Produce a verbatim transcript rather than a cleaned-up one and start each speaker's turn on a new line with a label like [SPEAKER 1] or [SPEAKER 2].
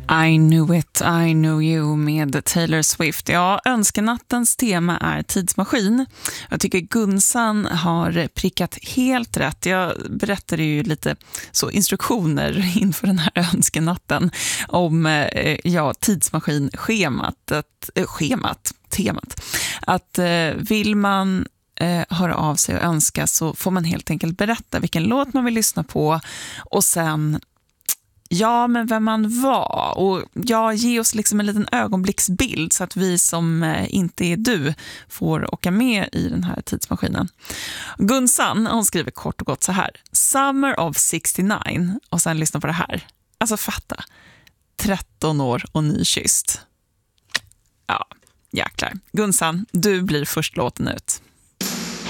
[SPEAKER 1] I knew it, I knew you med Taylor Swift. Ja, önskenattens tema är tidsmaskin. Jag tycker Gunsan har prickat helt rätt. Jag berättade ju lite så instruktioner inför den här önskenatten om eh, ja, tidsmaskinschemat. Att, eh, schemat, temat. Att eh, vill man eh, höra av sig och önska så får man helt enkelt berätta vilken låt man vill lyssna på och sen ja, men vem man var och ja, ge oss liksom en liten ögonblicksbild så att vi som eh, inte är du får åka med i den här tidsmaskinen. Gunsan, hon skriver kort och gott så här: Summer of sextionio, och sen lyssna på det här. Alltså fatta, tretton år och nykysst. Ja, jäklar. Gunsan, du blir först låten ut.